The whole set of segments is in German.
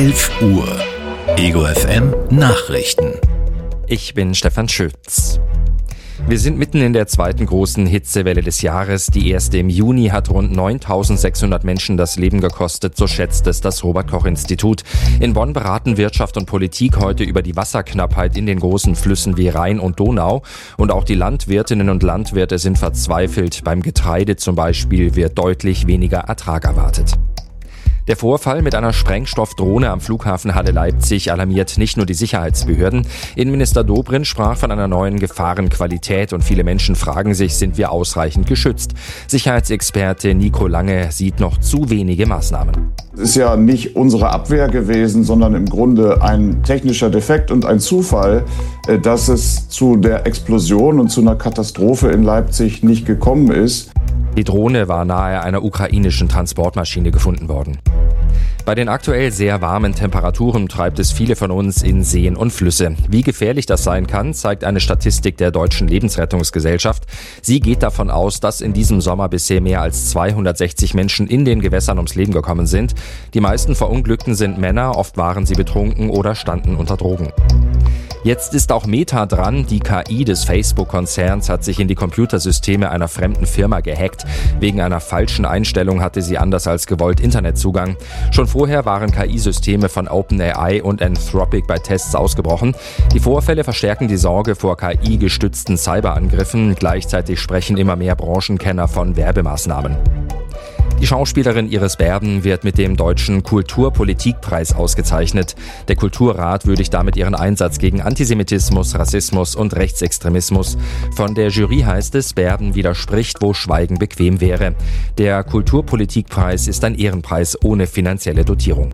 11 Uhr. Ego FM Nachrichten. Ich bin Stefan Schütz. Wir sind mitten in der zweiten großen Hitzewelle des Jahres. Die erste im Juni hat rund 9.600 Menschen das Leben gekostet, so schätzt es das Robert-Koch-Institut. In Bonn beraten Wirtschaft und Politik heute über die Wasserknappheit in den großen Flüssen wie Rhein und Donau. Und auch die Landwirtinnen und Landwirte sind verzweifelt. Beim Getreide zum Beispiel wird deutlich weniger Ertrag erwartet. Der Vorfall mit einer Sprengstoffdrohne am Flughafen Halle Leipzig alarmiert nicht nur die Sicherheitsbehörden. Innenminister Dobrindt sprach von einer neuen Gefahrenqualität und viele Menschen fragen sich, sind wir ausreichend geschützt? Sicherheitsexperte Nico Lange sieht noch zu wenige Maßnahmen. Es ist ja nicht unsere Abwehr gewesen, sondern im Grunde ein technischer Defekt und ein Zufall, dass es zu der Explosion und zu einer Katastrophe in Leipzig nicht gekommen ist. Die Drohne war nahe einer ukrainischen Transportmaschine gefunden worden. Bei den aktuell sehr warmen Temperaturen treibt es viele von uns in Seen und Flüsse. Wie gefährlich das sein kann, zeigt eine Statistik der Deutschen Lebensrettungsgesellschaft. Sie geht davon aus, dass in diesem Sommer bisher mehr als 260 Menschen in den Gewässern ums Leben gekommen sind. Die meisten Verunglückten sind Männer, oft waren sie betrunken oder standen unter Drogen. Jetzt ist auch Meta dran. Die KI des Facebook-Konzerns hat sich in die Computersysteme einer fremden Firma gehackt. Wegen einer falschen Einstellung hatte sie anders als gewollt Internetzugang. Schon vorher waren KI-Systeme von OpenAI und Anthropic bei Tests ausgebrochen. Die Vorfälle verstärken die Sorge vor KI-gestützten Cyberangriffen. Gleichzeitig sprechen immer mehr Branchenkenner von Werbemaßnahmen. Die Schauspielerin Iris Berben wird mit dem Deutschen Kulturpolitikpreis ausgezeichnet. Der Kulturrat würdigt damit ihren Einsatz gegen Antisemitismus, Rassismus und Rechtsextremismus. Von der Jury heißt es, Berben widerspricht, wo Schweigen bequem wäre. Der Kulturpolitikpreis ist ein Ehrenpreis ohne finanzielle Dotierung.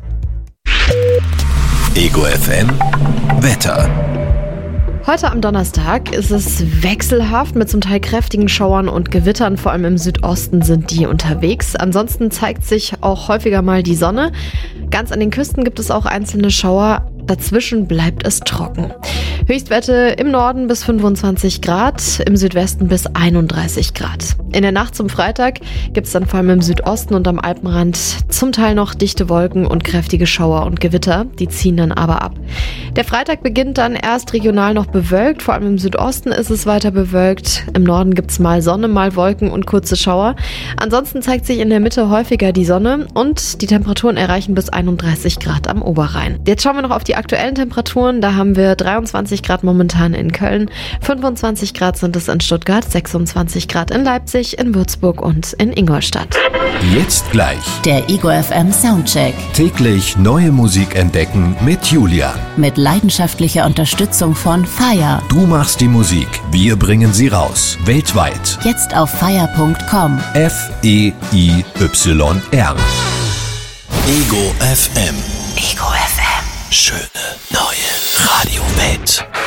Ego FM Wetter. Heute am Donnerstag ist es wechselhaft mit zum Teil kräftigen Schauern und Gewittern. Vor allem im Südosten sind die unterwegs. Ansonsten zeigt sich auch häufiger mal die Sonne. Ganz an den Küsten gibt es auch einzelne Schauer. Dazwischen bleibt es trocken. Höchstwerte im Norden bis 25 Grad, im Südwesten bis 31 Grad. In der Nacht zum Freitag gibt es dann vor allem im Südosten und am Alpenrand zum Teil noch dichte Wolken und kräftige Schauer und Gewitter. Die ziehen dann aber ab. Der Freitag beginnt dann erst regional noch bewölkt, vor allem im Südosten ist es weiter bewölkt. Im Norden gibt es mal Sonne, mal Wolken und kurze Schauer. Ansonsten zeigt sich in der Mitte häufiger die Sonne und die Temperaturen erreichen bis 31 Grad am Oberrhein. Jetzt schauen wir noch auf die aktuellen Temperaturen. Da haben wir 23 Grad momentan in Köln, 25 Grad sind es in Stuttgart, 26 Grad in Leipzig, in Würzburg und in Ingolstadt. Jetzt gleich Der Ego FM Soundcheck. täglich neue Musik entdecken mit Julia. Mit leidenschaftlicher Unterstützung von Fire. Du machst die Musik, wir bringen sie raus. Weltweit. Jetzt auf fire.com. FEIYR. Ego FM. Ego FM. Schöne neue Radiowelt.